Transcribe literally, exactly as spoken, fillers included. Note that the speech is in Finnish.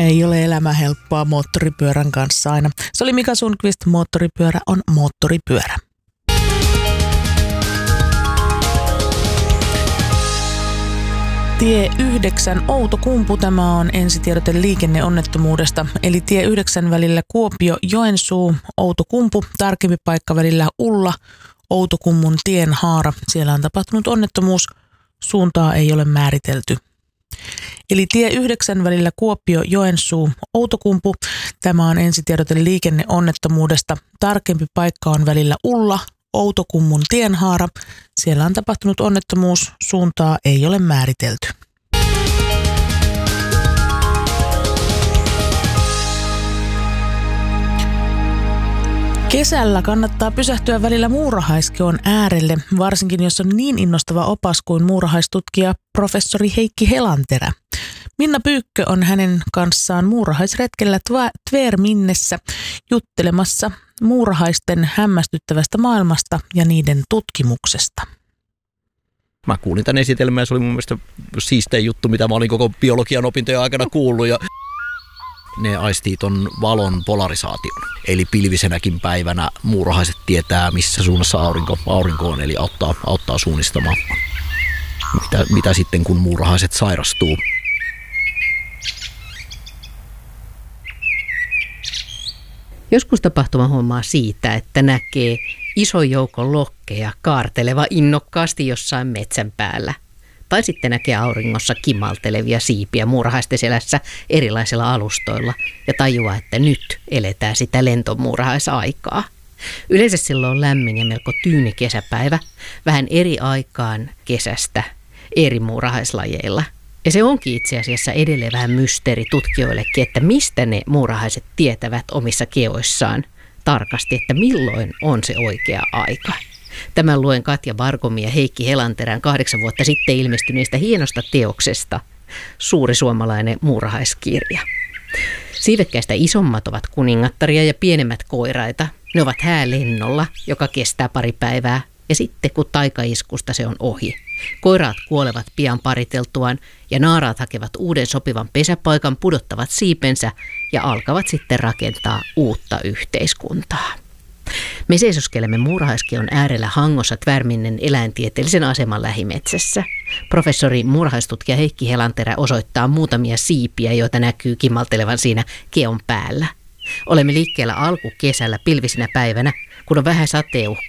Ei ole elämä helppoa moottoripyörän kanssa aina. Se oli Mika Sundqvist, moottoripyörä on moottoripyörä. Tie yhdeksän Outokumpu, tämä on ensitiedote liikenneonnettomuudesta, eli tie yhdeksän välillä Kuopio-Joensuu, Outokumpu, tarkempi paikka välillä Ulla, Outokummun tienhaara. Siellä on tapahtunut onnettomuus, suuntaa ei ole määritelty. Eli tie yhdeksän välillä Kuopio-Joensuu, Outokumpu, tämä on ensitiedote liikenneonnettomuudesta, tarkempi paikka on välillä Ulla, Outokummun tienhaara. Siellä on tapahtunut onnettomuus, suuntaa ei ole määritelty. Kesällä kannattaa pysähtyä välillä Muurahaiskeon äärelle, varsinkin jos on niin innostava opas kuin muurahaistutkija professori Heikki Helanterä. Minna Pyykkö on hänen kanssaan muurahaisretkellä Tvärminnessä juttelemassa muurahaisten hämmästyttävästä maailmasta ja niiden tutkimuksesta. Mä kuulin tämän esitelmän ja se oli mun mielestä siistein juttu, mitä mä olin koko biologian opintojen aikana kuullut. Ja ne aistii ton valon polarisaation. Eli pilvisenäkin päivänä muurahaiset tietää, missä suunnassa aurinko, aurinko on, eli auttaa, auttaa suunnistamaan. Mitä, mitä sitten, kun muurahaiset sairastuu? Joskus tapahtuma huomaa siitä, että näkee ison joukon lokkeja kaarteleva innokkaasti jossain metsän päällä. Tai sitten näkee auringossa kimaltelevia siipiä muurahaisten selässä erilaisilla alustoilla ja tajuaa, että nyt eletään sitä lentomuurahaisaikaa. Yleensä silloin on lämmin ja melko tyyni kesäpäivä, vähän eri aikaan kesästä eri muurahaislajeilla. Ja se onkin itse asiassa edelleen vähän mysteeri tutkijoillekin, että mistä ne muurahaiset tietävät omissa keoissaan tarkasti, että milloin on se oikea aika. Tämän luen Katja Barkomin ja Heikki Helanterän kahdeksan vuotta sitten ilmestyneestä hienosta teoksesta Suuri suomalainen muurahaiskirja. Siivekkäistä isommat ovat kuningattaria ja pienemmät koiraita. Ne ovat häälennolla, joka kestää pari päivää, ja sitten kun taikaiskusta se on ohi. Koiraat kuolevat pian pariteltuaan ja naaraat hakevat uuden sopivan pesäpaikan, pudottavat siipensä ja alkavat sitten rakentaa uutta yhteiskuntaa. Me seisoskelemme Muurahaiskeon äärellä Hangossa Tvärminnen eläintieteellisen aseman lähimetsässä. Professori muurahaistutkija Heikki Helanterä osoittaa muutamia siipiä, joita näkyy kimaltelevan siinä keon päällä. Olemme liikkeellä alkukesällä pilvisinä päivänä, kun on vähän sateenuhkaa